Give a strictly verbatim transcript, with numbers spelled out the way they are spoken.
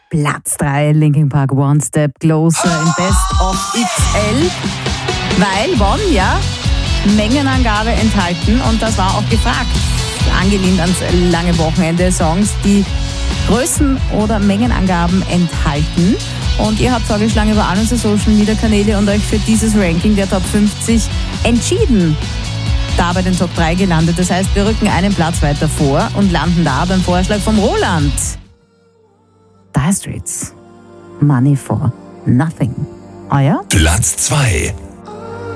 Platz drei, Linkin Park, One Step Closer in Best of X L. Weil One, ja, Mengenangabe enthalten und das war auch gefragt. Angelehnt ans lange Wochenende, Songs, die Größen- oder Mengenangaben enthalten. Und ihr habt vorgeschlagen über all unsere Social Media Kanäle und euch für dieses Ranking der Top fünfzig entschieden. Da bei den Top drei gelandet. Das heißt, wir rücken einen Platz weiter vor und landen da beim Vorschlag vom Roland. Dire Straits, Money for Nothing. Euer? Platz zwei.